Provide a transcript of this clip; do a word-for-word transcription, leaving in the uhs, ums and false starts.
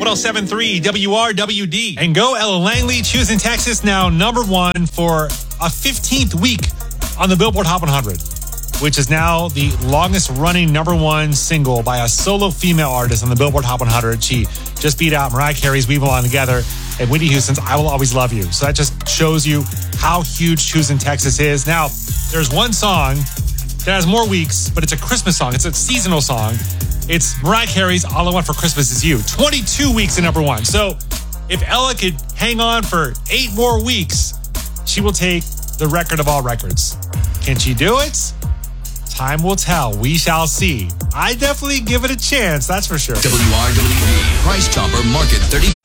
one oh seven point three W R W D. And Go Ella Langley, Choosing Texas, now number one for a fifteenth week on the Billboard Hot one hundred, which is now the longest running number one single by a solo female artist on the Billboard Hot one hundred. She just beat out Mariah Carey's We Belong Together and Whitney Houston's I Will Always Love You. So that just shows you how huge Choosing Texas is. Now, there's one song that has more weeks, but it's a Christmas song. It's a seasonal song. It's Mariah Carey's All I Want for Christmas Is You. twenty-two weeks at number one. So if Ella could hang on for eight more weeks, she will take the record of all records. Can she do it? Time will tell. We shall see. I definitely give it a chance, that's for sure. W R W D, Price Chopper Market thirty.